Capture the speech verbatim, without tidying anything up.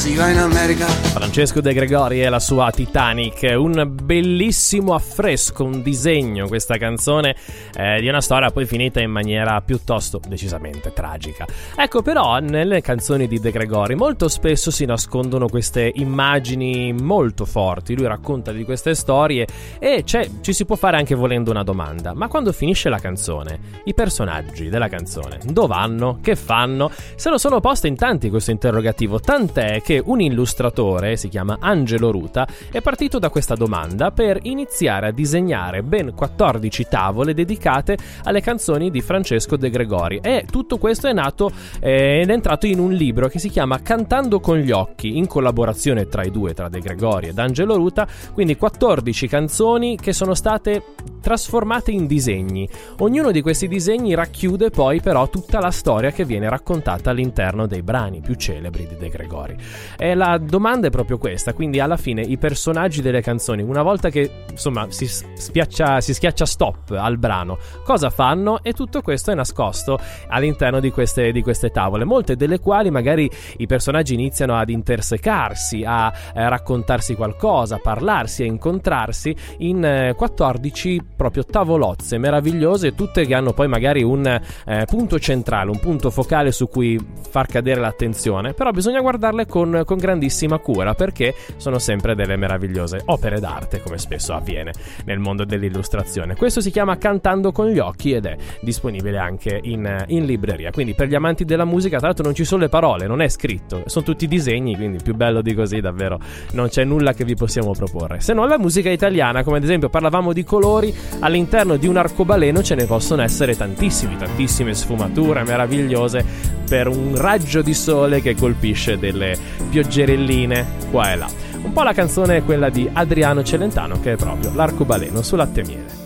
si va in America. Francesco De Gregori e la sua Titanic, un bellissimo affresco, un disegno, questa canzone eh, di una storia poi finita in maniera piuttosto decisamente tragica. Ecco, però nelle canzoni di De Gregori molto spesso si nascondono queste immagini molto forti. Lui racconta di queste storie e c'è, ci si può fare anche volendo una domanda: ma quando finisce la canzone, i personaggi della canzone dove vanno? Che fanno? Se lo sono posto in tanti questo interrogativo, tant'è che un illustratore, si chiama Angelo Ruta, è partito da questa domanda per iniziare a disegnare ben quattordici tavole dedicate alle canzoni di Francesco De Gregori, e tutto questo è nato eh, ed è entrato in un libro che si chiama Cantando con gli occhi, in collaborazione tra i due, tra De Gregori ed Angelo Ruta. Quindi quattordici canzoni che sono state trasformate in disegni. Ognuno di questi disegni racchiude poi però tutta la storia che viene raccontata all'interno dei brani più celebri di De Gregori. E la domanda è proprio questa, quindi alla fine i personaggi delle canzoni, una volta che insomma si spiaccia, si schiaccia stop al brano, cosa fanno? E tutto questo è nascosto all'interno di queste, di queste tavole, molte delle quali magari i personaggi iniziano ad intersecarsi, a eh, raccontarsi qualcosa, a parlarsi, a incontrarsi in eh, quattordici proprio tavolozze meravigliose, tutte che hanno poi magari un eh, punto centrale, un punto focale su cui far cadere l'attenzione, però bisogna guardarle con, con grandissima cura, perché sono sempre delle meravigliose opere d'arte, come spesso avviene nel mondo dell'illustrazione. Questo si chiama Cantando con gli occhi ed è disponibile anche in, in libreria, quindi per gli amanti della musica, tra l'altro non ci sono le parole, non è scritto, sono tutti disegni, quindi più bello di così davvero non c'è nulla che vi possiamo proporre, se non la musica italiana. Come ad esempio parlavamo di colori, all'interno di un arcobaleno ce ne possono essere tantissimi, tantissime sfumature meravigliose per un raggio di sole che colpisce delle pioggerelline qua e là. Un po' la canzone è quella di Adriano Celentano, che è proprio l'arcobaleno su latte e miele.